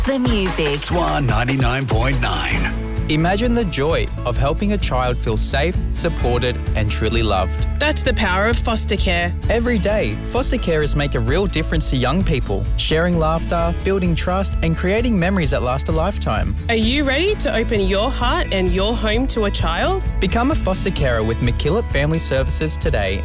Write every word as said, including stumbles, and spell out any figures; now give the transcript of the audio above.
The music. Swan ninety-nine point nine. Imagine the joy of helping a child feel safe, supported and truly loved. That's the power of foster care. Every day, foster carers make a real difference to young people, sharing laughter, building trust and creating memories that last a lifetime. Are you ready to open your heart and your home to a child? Become a foster carer with MacKillop Family Services today